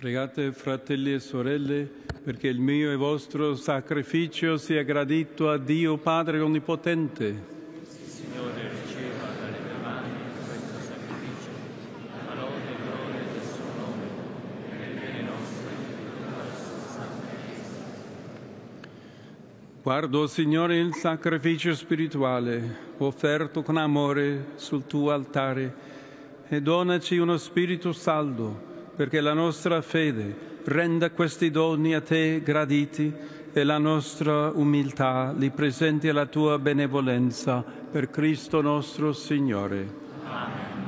Pregate, fratelli e sorelle, perché il mio e vostro sacrificio sia gradito a Dio Padre Onnipotente. Signore, riceva dalle mie mani questo sacrificio, a lode e gloria del suo nome, per il bene nostro e della sua santa Chiesa. Guardo, Signore, il sacrificio spirituale offerto con amore sul tuo altare e donaci uno spirito saldo, perché la nostra fede renda questi doni a te graditi e la nostra umiltà li presenti alla tua benevolenza per Cristo nostro Signore. Amen.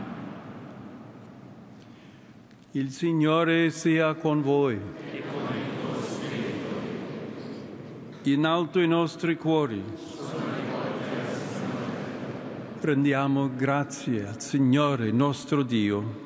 Il Signore sia con voi. E con il tuo spirito. In alto i nostri cuori. Rendiamo grazie al Signore nostro Dio.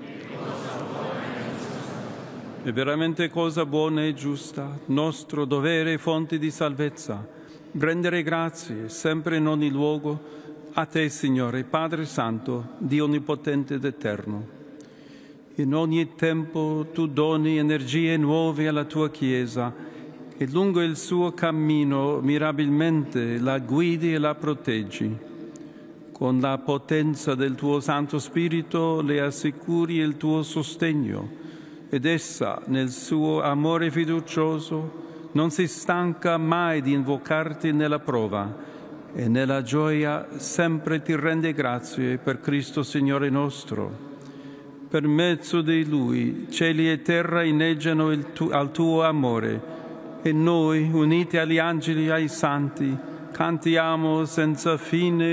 È veramente cosa buona e giusta, nostro dovere e fonte di salvezza, rendere grazie sempre in ogni luogo a te, Signore, Padre Santo, Dio Onnipotente ed Eterno. In ogni tempo tu doni energie nuove alla tua Chiesa e lungo il suo cammino mirabilmente la guidi e la proteggi. Con la potenza del tuo Santo Spirito le assicuri il tuo sostegno ed essa, nel suo amore fiducioso, non si stanca mai di invocarti nella prova e nella gioia sempre ti rende grazie per Cristo Signore nostro. Per mezzo di Lui cieli e terra inneggiano al tuo amore e noi, uniti agli angeli e ai santi, cantiamo senza fine